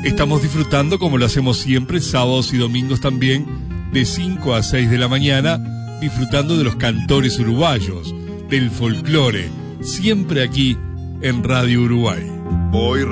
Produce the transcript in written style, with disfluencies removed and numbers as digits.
Estamos disfrutando, como lo hacemos siempre, sábados y domingos también, de 5 a 6 de la mañana, disfrutando de los cantores uruguayos, del folclore, siempre aquí en Radio Uruguay. Voy